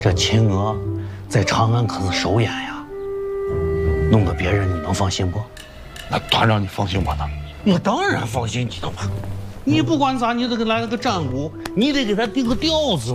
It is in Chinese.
这秦娥在长安可是首演呀，弄个别人你能放心不？ 那团长你放心我呢？ 我当然放心你了嘛。你不管咋，你得给来了个战鼓，你得给他定个调子。